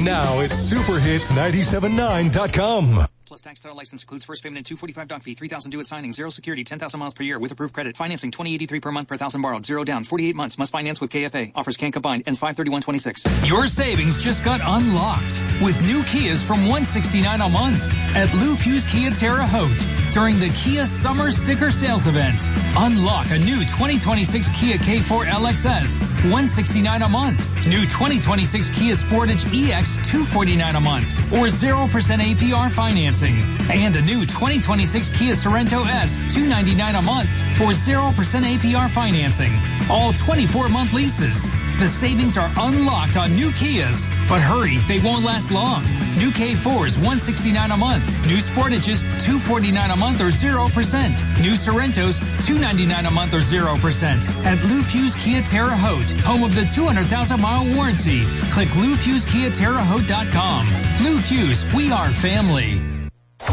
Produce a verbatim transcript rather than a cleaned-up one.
Now it's super hits nine seven nine dot com. Plus tax title license includes first payment and two forty-five doc fee, three thousand due at signing, zero security, ten thousand miles per year with approved credit. Financing twenty eighty-three per month per thousand borrowed, zero down, forty-eight months. Must finance with K F A. Offers can't combine. Ends five thirty-one twenty-six. Your savings just got unlocked with new Kias from one sixty-nine a month at Lou Fuse Kia Terre Haute during the Kia Summer Sticker Sales Event. Unlock a new twenty twenty-six Kia K four L X S, one sixty-nine a month. New twenty twenty-six Kia Sportage E X, two forty-nine a month, or zero percent A P R financing. And a new twenty twenty-six Kia Sorento S, two ninety-nine a month, for zero percent A P R financing. All twenty-four month leases. The savings are unlocked on new Kias, but hurry, they won't last long. New K fours, one sixty-nine a month. New Sportages, two forty-nine a month or zero percent. New Sorentos, two ninety-nine a month or zero percent. At Lou Fuse Kia Terre Haute, home of the two hundred thousand mile warranty. Click Lou Fuse Kia Terre Haute dot com. Lou Fuse, we are family.